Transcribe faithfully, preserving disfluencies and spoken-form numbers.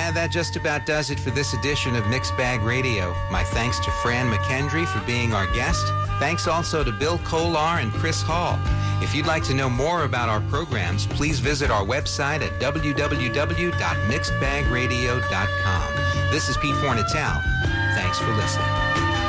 And that just about does it for this edition of Mixed Bag Radio. My thanks to Fran McKendry for being our guest. Thanks also to Bill Kolar and Chris Hall. If you'd like to know more about our programs, please visit our website at w w w dot mixed bag radio dot com. This is Pete Fornatale. Thanks for listening.